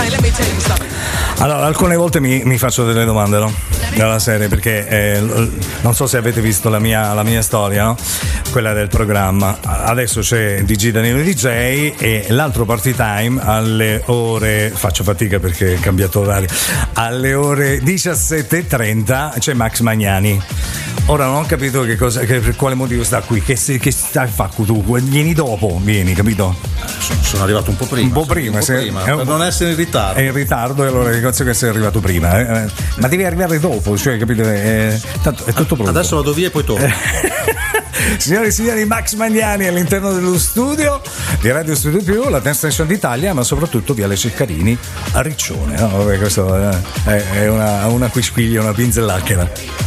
Allora, alcune volte mi faccio delle domande, no? Dalla serie, perché non so se avete visto la mia storia, no? Quella del programma. Adesso c'è DJ Danilo DJ e l'altro party time alle ore, faccio fatica perché è cambiato orario, alle ore 17:30 c'è Max Magnani. Ora non ho capito per quale motivo sta qui, che stai a fare tu? Vieni dopo, capito? Sono arrivato un po' prima. Per non essere in ritardo. È in ritardo e allora dico che sei arrivato prima. Ma devi arrivare dopo, cioè, capito? Tanto è tutto pronto. Adesso vado via e poi torno. Signore e signori, Max Magnani all'interno dello studio di Radio Studio Più, la Dance Station d'Italia, ma soprattutto Viale Ceccarini a Riccione, no? Vabbè, questo è una quisquiglia, una pinzellacchera.